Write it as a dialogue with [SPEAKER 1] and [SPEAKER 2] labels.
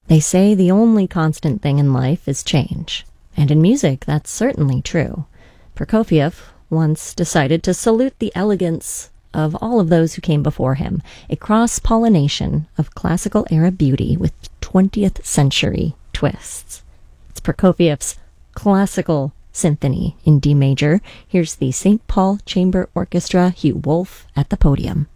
[SPEAKER 1] They say the only constant thing in life is change. And in music, that's certainly true. Prokofiev once decided to salute the elegance of all of those who came before him, a cross-pollination of classical era beauty with 20th century twists. It's Prokofiev's Classical Symphony in D major. Here's the St. Paul Chamber Orchestra, Hugh Wolf at the podium.